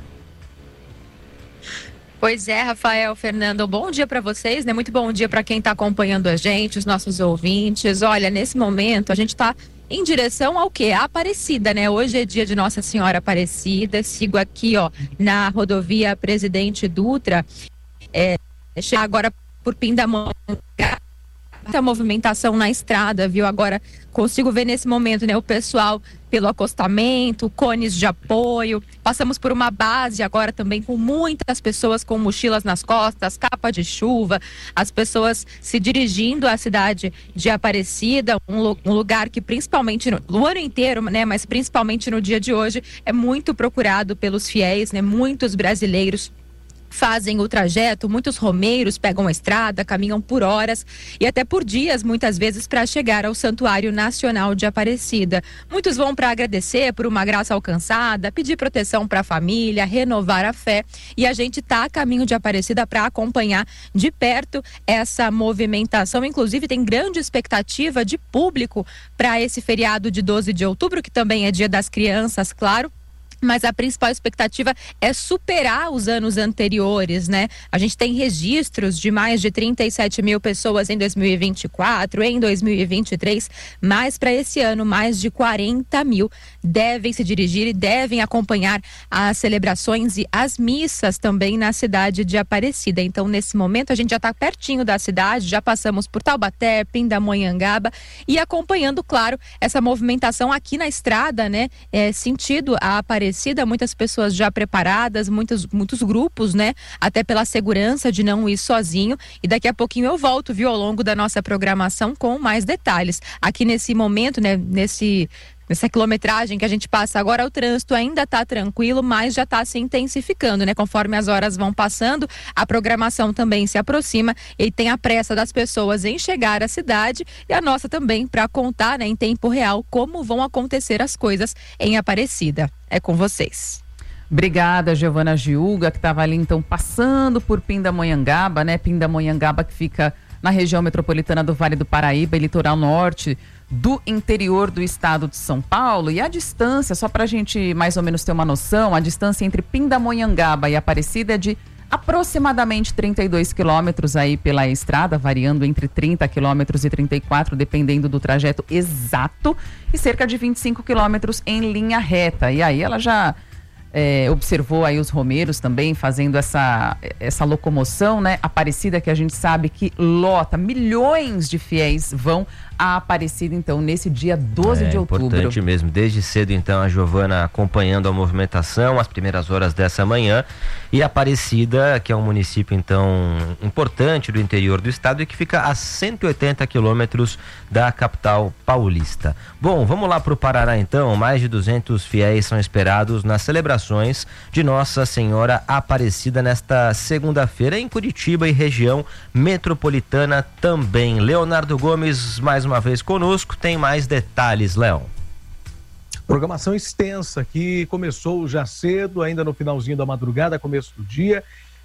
Pois é, Rafael, Fernando, bom dia para vocês, né? Muito bom dia para quem está acompanhando a gente, os nossos ouvintes. Olha, nesse momento a gente está em direção ao quê? A Aparecida, né? Hoje é dia de Nossa Senhora Aparecida. Sigo aqui, ó, na rodovia Presidente Dutra. É, chegar agora por Pindamonhangaba, muita movimentação na estrada, viu? Agora consigo ver nesse momento, né, o pessoal pelo acostamento, cones de apoio. Passamos por uma base agora também com muitas pessoas com mochilas nas costas, capa de chuva, as pessoas se dirigindo à cidade de Aparecida, um, um lugar que principalmente no, no ano inteiro, né, mas principalmente no dia de hoje, é muito procurado pelos fiéis, né? Muitos brasileiros fazem o trajeto, muitos romeiros pegam a estrada, caminham por horas e até por dias, muitas vezes, para chegar ao Santuário Nacional de Aparecida. Muitos vão para agradecer por uma graça alcançada, pedir proteção para a família, renovar a fé, e a gente está a caminho de Aparecida para acompanhar de perto essa movimentação. Inclusive, tem grande expectativa de público para esse feriado de doze de outubro, que também é Dia das Crianças, claro. Mas a principal expectativa é superar os anos anteriores, né? A gente tem registros de mais de trinta e sete mil pessoas em dois mil e vinte e quatro, em dois mil e vinte e três, mas para esse ano mais de quarenta mil devem se dirigir e devem acompanhar as celebrações e as missas também na cidade de Aparecida. Então, nesse momento, a gente já está pertinho da cidade, já passamos por Taubaté, Pindamonhangaba e acompanhando, claro, essa movimentação aqui na estrada, né? É, sentido a Aparecida. Muitas pessoas já preparadas, muitos, muitos grupos, né? Até pela segurança de não ir sozinho. E daqui a pouquinho eu volto, viu, ao longo da nossa programação com mais detalhes. Aqui nesse momento, né? Nesse... Nessa quilometragem que a gente passa agora, o trânsito ainda está tranquilo, mas já está se intensificando, né? Conforme as horas vão passando, a programação também se aproxima e tem a pressa das pessoas em chegar à cidade e a nossa também para contar, né, em tempo real como vão acontecer as coisas em Aparecida. É com vocês. Obrigada, Giovana Giuga, que estava ali então passando por Pindamonhangaba, né? Pindamonhangaba que fica na região metropolitana do Vale do Paraíba e litoral norte do interior do estado de São Paulo. E a distância, só para a gente mais ou menos ter uma noção, a distância entre Pindamonhangaba e Aparecida é de aproximadamente trinta e dois quilômetros aí pela estrada, variando entre trinta quilômetros e trinta e quatro, dependendo do trajeto exato, e cerca de vinte e cinco quilômetros em linha reta. E aí ela já é, observou aí os romeiros também fazendo essa, essa locomoção, né? Aparecida, que a gente sabe que lota, milhões de fiéis vão a Aparecida, então, nesse dia doze de outubro. É importante mesmo, desde cedo, então, a Giovana acompanhando a movimentação, as primeiras horas dessa manhã, e Aparecida, que é um município, então, importante do interior do estado e que fica a cento e oitenta quilômetros da capital paulista. Bom, vamos lá para o Paraná, então. Mais de duzentos fiéis são esperados nas celebrações de Nossa Senhora Aparecida nesta segunda-feira em Curitiba e região metropolitana também. Leonardo Gomes, mais uma vez conosco, tem mais detalhes, Léo. Programação extensa que começou já cedo, ainda no finalzinho da madrugada, começo do dia,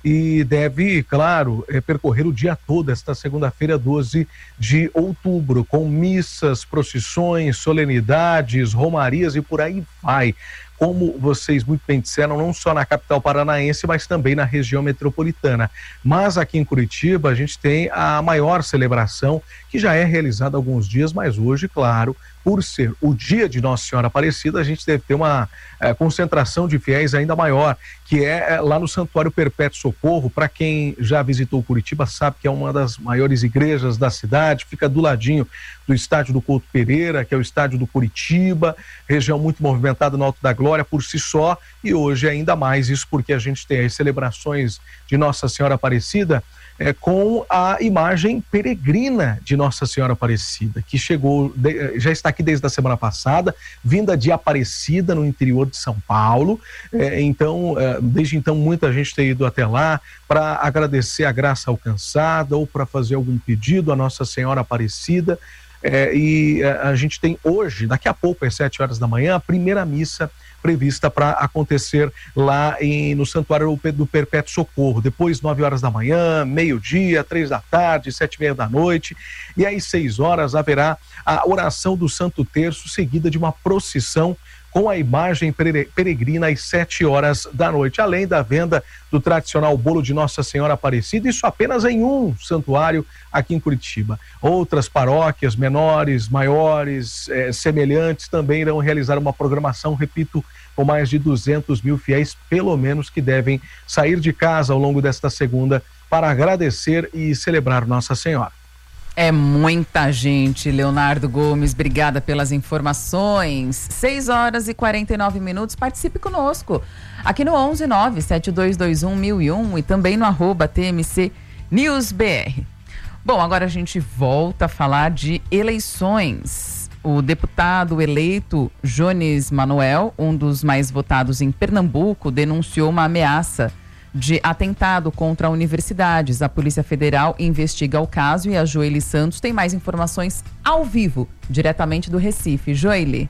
e deve, claro, é, percorrer o dia todo, esta segunda-feira, doze de outubro, com missas, procissões, solenidades, romarias e por aí vai. Como vocês muito bem disseram, não só na capital paranaense, mas também na região metropolitana. Mas aqui em Curitiba a gente tem a maior celebração, que já é realizada há alguns dias, mas hoje, claro, por ser o dia de Nossa Senhora Aparecida, a gente deve ter uma é, concentração de fiéis ainda maior, que é, é lá no Santuário Perpétuo Socorro. Para quem já visitou Curitiba sabe que é uma das maiores igrejas da cidade, fica do ladinho do estádio do Couto Pereira, que é o estádio do Curitiba, região muito movimentada no Alto da Glória por si só, e hoje ainda mais isso porque a gente tem as celebrações de Nossa Senhora Aparecida é, com a imagem peregrina de Nossa Senhora Aparecida, que chegou, de, já está aqui desde a semana passada, vinda de Aparecida, no interior de São Paulo. É, então, é, desde então, muita gente tem ido até lá para agradecer a graça alcançada ou para fazer algum pedido à Nossa Senhora Aparecida. É, e é, a gente tem hoje, daqui a pouco, às sete horas da manhã, a primeira missa prevista para acontecer lá em, no Santuário do Perpétuo Socorro. Depois, nove horas da manhã, meio-dia, três da tarde, sete e meia da noite. E às seis horas haverá a oração do Santo Terço, seguida de uma procissão com a imagem peregrina às sete horas da noite, além da venda do tradicional bolo de Nossa Senhora Aparecida, isso apenas em um santuário aqui em Curitiba. Outras paróquias menores, maiores, eh, semelhantes, também irão realizar uma programação, repito, com mais de duzentos mil fiéis, pelo menos, que devem sair de casa ao longo desta segunda para agradecer e celebrar Nossa Senhora. É muita gente, Leonardo Gomes, obrigada pelas informações. seis horas e quarenta e nove minutos, participe conosco aqui no onze nove sete dois dois um mil e um e também no arroba T M C News B R. Bom, agora a gente volta a falar de eleições. O deputado eleito Jones Manuel, um dos mais votados em Pernambuco, denunciou uma ameaça de atentado contra universidades. A Polícia Federal investiga o caso e a Joeli Santos tem mais informações ao vivo, diretamente do Recife. Joeli.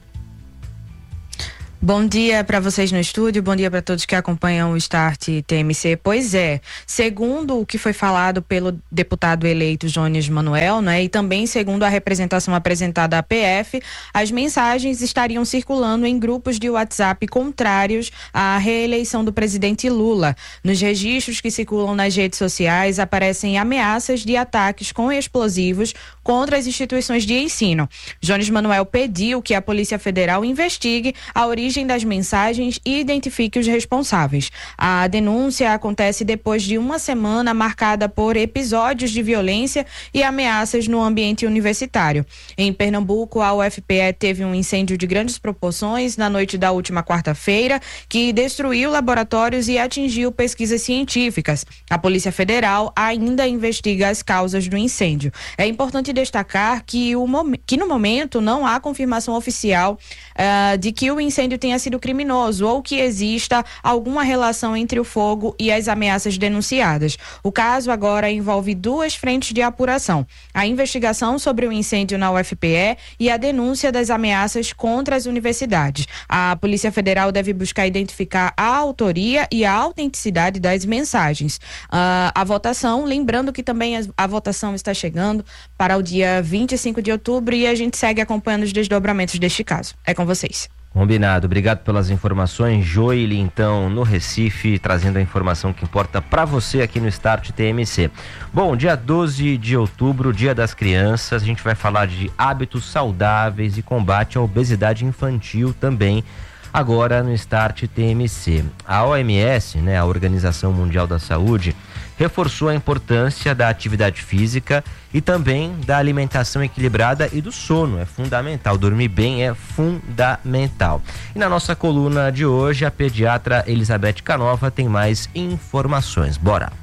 Bom dia para vocês no estúdio, bom dia para todos que acompanham o Start T M C. Pois é, segundo o que foi falado pelo deputado eleito Jones Manuel, né, e também segundo a representação apresentada à P F, as mensagens estariam circulando em grupos de WhatsApp contrários à reeleição do presidente Lula. Nos registros que circulam nas redes sociais aparecem ameaças de ataques com explosivos contra as instituições de ensino. Jones Manuel pediu que a Polícia Federal investigue a origem das mensagens e identifique os responsáveis. A denúncia acontece depois de uma semana marcada por episódios de violência e ameaças no ambiente universitário. Em Pernambuco, a U F P E teve um incêndio de grandes proporções na noite da última quarta-feira, que destruiu laboratórios e atingiu pesquisas científicas. A Polícia Federal ainda investiga as causas do incêndio. É importante destacar que, o, que no momento não há confirmação oficial uh, de que o incêndio tenha sido criminoso ou que exista alguma relação entre o fogo e as ameaças denunciadas. O caso agora envolve duas frentes de apuração: a investigação sobre o incêndio na U F P E e a denúncia das ameaças contra as universidades. A Polícia Federal deve buscar identificar a autoria e a autenticidade das mensagens. Uh, a votação, lembrando que também a, a votação está chegando para o dia vinte e cinco de outubro e a gente segue acompanhando os desdobramentos deste caso. É com vocês. Combinado. Obrigado pelas informações. Joile, então, no Recife, trazendo a informação que importa para você aqui no Start T M C. Bom, dia doze de outubro, Dia das Crianças, a gente vai falar de hábitos saudáveis e combate à obesidade infantil também, agora no Start T M C. A O M S, né, a Organização Mundial da Saúde, reforçou a importância da atividade física e também da alimentação equilibrada e do sono. É fundamental, dormir bem é fundamental. E na nossa coluna de hoje, a pediatra Elizabeth Canova tem mais informações. Bora!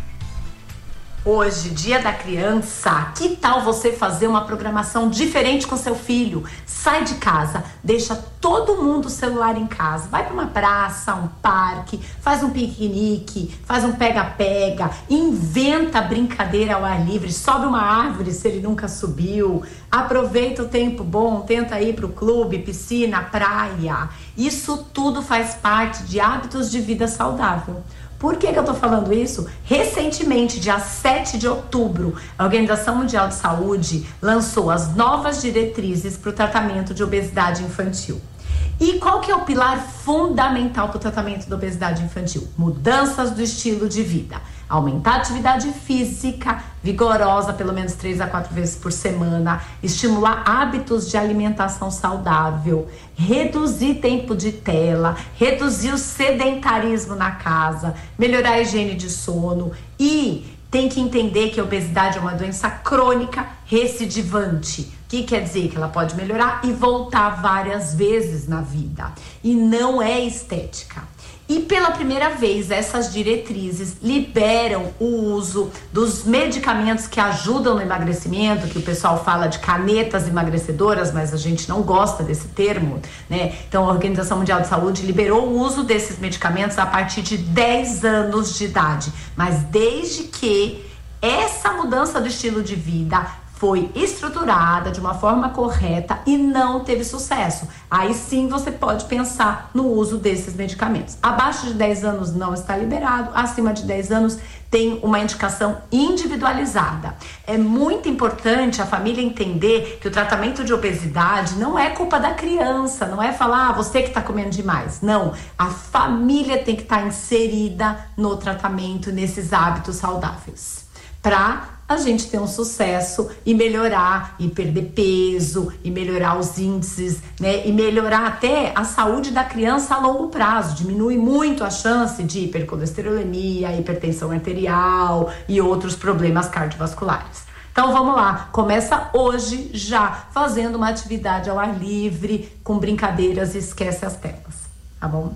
Hoje, Dia da Criança, que tal você fazer uma programação diferente com seu filho? Sai de casa, deixa todo mundo o celular em casa, vai para uma praça, um parque, faz um piquenique, faz um pega-pega, inventa brincadeira ao ar livre, sobe uma árvore se ele nunca subiu, aproveita o tempo bom, tenta ir para o clube, piscina, praia. Isso tudo faz parte de hábitos de vida saudável. Por que que eu tô falando isso? Recentemente, dia sete de outubro, a Organização Mundial de Saúde lançou as novas diretrizes para o tratamento de obesidade infantil. E qual que é o pilar fundamental para o tratamento da obesidade infantil? Mudanças do estilo de vida. Aumentar a atividade física vigorosa, pelo menos três a quatro vezes por semana, estimular hábitos de alimentação saudável, reduzir tempo de tela, reduzir o sedentarismo na casa, melhorar a higiene de sono e tem que entender que a obesidade é uma doença crônica recidivante. O que quer dizer? Que ela pode melhorar e voltar várias vezes na vida. E não é estética. E pela primeira vez, essas diretrizes liberam o uso dos medicamentos que ajudam no emagrecimento, que o pessoal fala de canetas emagrecedoras, mas a gente não gosta desse termo, né? Então a Organização Mundial de Saúde liberou o uso desses medicamentos a partir de dez anos de idade. Mas desde que essa mudança do estilo de vida foi estruturada de uma forma correta e não teve sucesso, aí sim você pode pensar no uso desses medicamentos. Abaixo de dez anos não está liberado, acima de dez anos tem uma indicação individualizada. É muito importante a família entender que o tratamento de obesidade não é culpa da criança, não é falar, ah, você que está comendo demais. Não, a família tem que estar inserida no tratamento, nesses hábitos saudáveis, para a gente ter um sucesso e melhorar, e perder peso, e melhorar os índices, né? E melhorar até a saúde da criança a longo prazo. Diminui muito a chance de hipercolesterolemia, hipertensão arterial e outros problemas cardiovasculares. Então vamos lá, começa hoje já fazendo uma atividade ao ar livre, com brincadeiras e esquece as telas, tá bom?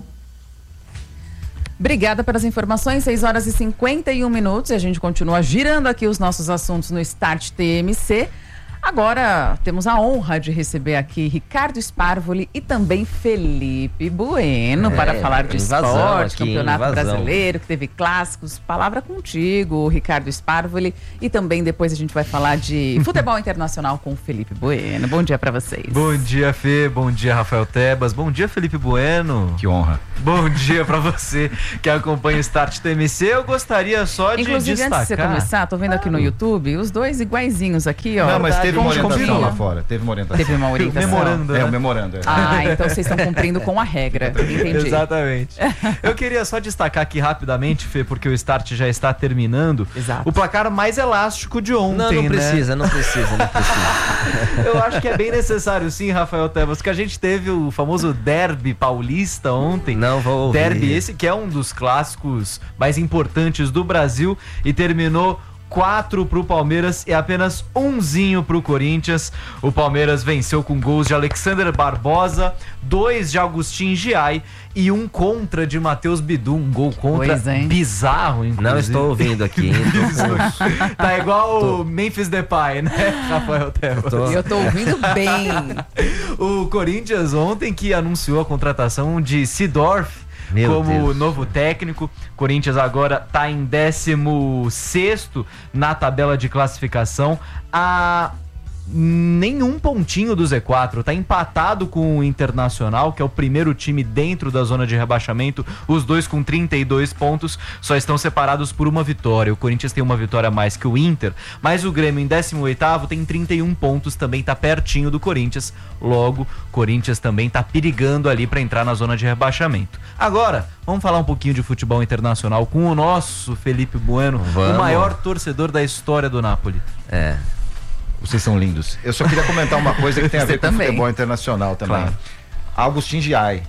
Obrigada pelas informações, seis horas e cinquenta e um minutos e a gente continua girando aqui os nossos assuntos no Start T M C. Agora temos a honra de receber aqui Ricardo Sparvoli e também Felipe Bueno é, para falar de esporte, aqui, campeonato invasão. brasileiro, que teve clássicos. Palavra contigo, Ricardo Sparvoli, e também depois a gente vai falar de futebol internacional com o Felipe Bueno. Bom dia para vocês. Bom dia, Fê. Bom dia, Rafael Tebas. Bom dia, Felipe Bueno. Que honra. Bom dia para você que acompanha o Start T M C. Eu gostaria só de Inclusive, destacar... antes de você começar, tô vendo aqui no YouTube, os dois iguaizinhos aqui, ó. Não, mas teve uma orientação combina. lá fora. Teve uma orientação. Teve uma orientação. Memorando, É, né? o memorando. É. Ah, então vocês estão cumprindo com a regra. Entendi. Exatamente. Eu queria só destacar aqui rapidamente, Fê, porque o Start já está terminando. Exato. O placar mais elástico de ontem, Não, não né? precisa, não precisa, não precisa. Eu acho que é bem necessário sim, Rafael Tebas, que a gente teve o famoso derby paulista ontem. Não vou ouvir. Derby esse que é um dos clássicos mais importantes do Brasil e terminou quatro pro Palmeiras e apenas umzinho pro Corinthians. O Palmeiras venceu com gols de Alexander Barbosa, dois de Agustin Giai e um contra de Matheus Bidu, um gol contra pois, bizarro, inclusive. Não estou ouvindo aqui, hein? Tô... Tá igual tô... o Memphis Depay, né, Rafael Tebas? Tô... Eu tô ouvindo bem. O Corinthians ontem que anunciou a contratação de Seedorf Meu como Deus. novo técnico. Corinthians agora está em décimo sexto na tabela de classificação. A nenhum pontinho do Z quatro, tá empatado com o Internacional, que é o primeiro time dentro da zona de rebaixamento, os dois com trinta e dois pontos, só estão separados por uma vitória. O Corinthians tem uma vitória a mais que o Inter, mas o Grêmio em décimo oitavo tem trinta e um pontos, também tá pertinho do Corinthians, logo, Corinthians também tá perigando ali para entrar na zona de rebaixamento. Agora, vamos falar um pouquinho de futebol internacional com o nosso Felipe Bueno, vamos. O maior torcedor da história do Napoli. É. Vocês são lindos. Eu só queria comentar uma coisa que tem a ver com também. futebol internacional também. Claro. Agustin Giai,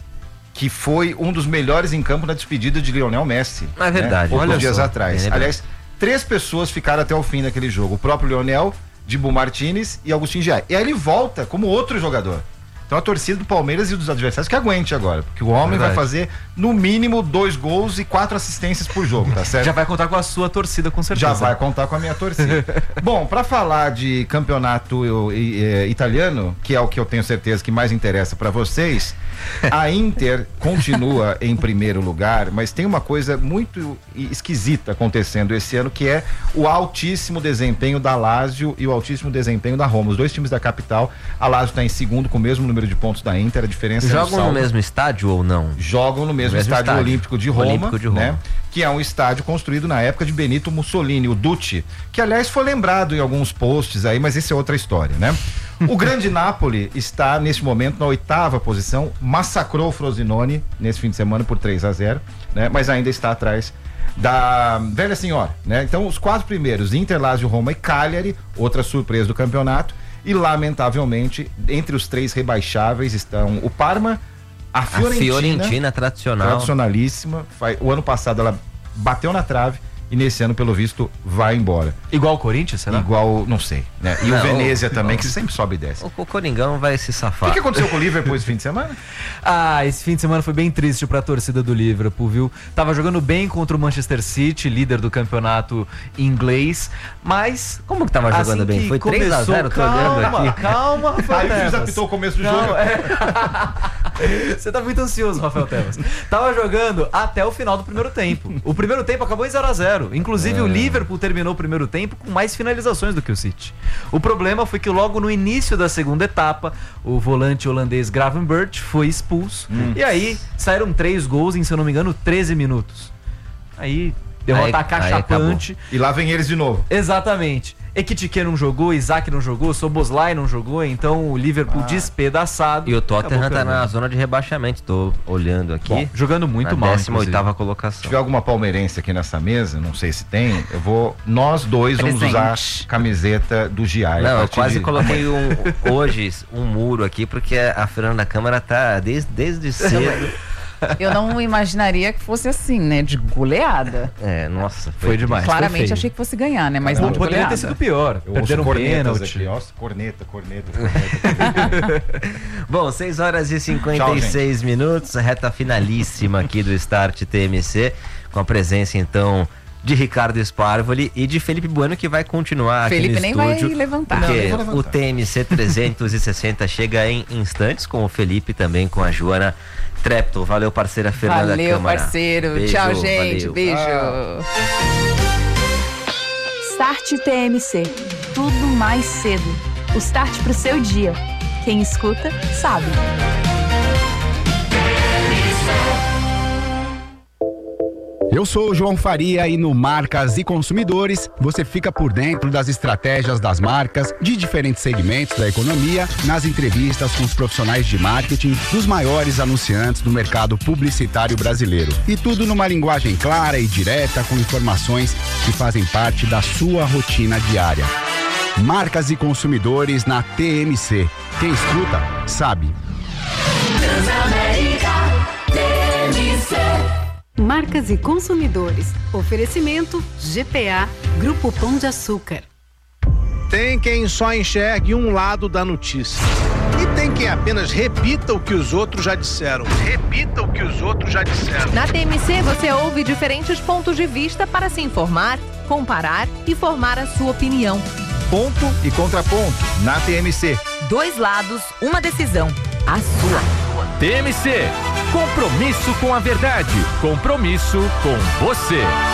que foi um dos melhores em campo na despedida de Lionel Messi. É verdade. Né? Poucos Olha dias só. atrás. É Aliás, três pessoas ficaram até o fim daquele jogo. O próprio Lionel, Dibu Martinez e Agustin Giai. E aí ele volta como outro jogador. Então a torcida do Palmeiras e dos adversários que aguente agora, porque o homem Verdade. vai fazer no mínimo dois gols e quatro assistências por jogo, tá certo? Já vai contar com a sua torcida, com certeza. Já vai contar com a minha torcida. Bom, para falar de campeonato eu, eh, italiano, que é o que eu tenho certeza que mais interessa para vocês, a Inter continua em primeiro lugar, mas tem uma coisa muito esquisita acontecendo esse ano, que é o altíssimo desempenho da Lazio e o altíssimo desempenho da Roma. Os dois times da capital, a Lazio está em segundo com o mesmo número de pontos da Inter, a diferença Jogam é no saldo. no mesmo estádio ou não? Jogam no mesmo, mesmo estádio, estádio Olímpico de Roma, Olímpico de Roma. né? Que é um estádio construído na época de Benito Mussolini, o Duce, que aliás foi lembrado em alguns posts aí, mas isso é outra história, né? O grande Napoli está neste momento na oitava posição, massacrou o Frosinone nesse fim de semana por três a zero, né? Mas ainda está atrás da velha senhora, né? Então os quatro primeiros, Inter, Lazio, Roma e Cagliari, outra surpresa do campeonato, e lamentavelmente entre os três rebaixáveis estão o Parma, a Fiorentina, a Fiorentina tradicional. tradicionalíssima. O ano passado ela bateu na trave e nesse ano, pelo visto, vai embora. Igual o Corinthians, será? Igual, não sei, né? E Não, o Venezia o- também, não. que sempre sobe e desce. O, o Coringão vai se O safar. que, que aconteceu com o Liverpool esse fim de semana? Ah, esse fim de semana foi bem triste pra torcida do Liverpool, viu? Tava jogando bem contra o Manchester City, líder do campeonato inglês, mas... Como que tava assim jogando bem? que Foi três a zero, tô calma, olhando aqui. Calma, Rafael Aí o juiz Tebas. apitou o começo do Não, jogo. é. Você tá muito ansioso, Rafael Tebas. Tava jogando até o final do primeiro tempo. O primeiro tempo acabou em zero a zero. Inclusive, É. o Liverpool terminou o primeiro tempo com mais finalizações do que o City. O problema foi que logo no início da segunda etapa, o volante holandês Gravenberch foi expulso. Hum. E aí saíram três gols em, se eu não me engano, treze minutos. Aí deu uma Aí- ataque aí chapante. E lá vem eles de novo. Exatamente. Ekitike não jogou, Isaac não jogou, Soboslai não jogou, então o Liverpool Ah. despedaçado. E o Tottenham acabou tá na perdendo. zona de rebaixamento, tô olhando aqui. Bom, jogando muito na mal, décima oitava Se colocação. tiver alguma palmeirense aqui nessa mesa, não sei se tem, eu vou. Nós dois vamos Presente. usar a camiseta do Giai. a Não, eu partir quase de- coloquei um, hoje um muro aqui, porque a Fernanda Câmara tá desde, desde cedo. Eu não imaginaria que fosse assim, né? De goleada. É, nossa, foi, Foi demais. foi Claramente feio. achei que fosse ganhar, né? Mas Não, não de poderia goleada. ter sido pior. Eu Perderam um ouço cornetas pênalti. aqui, ó. Corneta, corneta, corneta. Bom, seis horas e cinquenta e seis minutos, reta finalíssima aqui do Start T M C, com a presença então de Ricardo Sparvoli e de Felipe Bueno, que vai continuar Felipe aqui no nem vai estúdio. levantar. Porque Não, nem vou levantar. o T M C trezentos e sessenta chega em instantes com o Felipe, também com a Joana Trepto. Valeu, parceira Fernanda Valeu, Câmara. parceiro. Beijo, Tchau, gente. valeu. Beijo. Ah. Start T M C. Tudo mais cedo. O start pro seu dia. Quem escuta, sabe. Eu sou o João Faria e no Marcas e Consumidores você fica por dentro das estratégias das marcas de diferentes segmentos da economia, nas entrevistas com os profissionais de marketing dos maiores anunciantes do mercado publicitário brasileiro. E tudo numa linguagem clara e direta, com informações que fazem parte da sua rotina diária. Marcas e Consumidores na T M C. Quem escuta, sabe. Marcas e Consumidores. Oferecimento G P A, Grupo Pão de Açúcar. Tem quem só enxergue um lado da notícia. E tem quem apenas repita o que os outros já disseram. Repita o que os outros já disseram. Na T M C você ouve diferentes pontos de vista para se informar, comparar e formar a sua opinião. Ponto e contraponto na T M C. Dois lados, uma decisão. A sua. T M C. Compromisso com a verdade. Compromisso com você.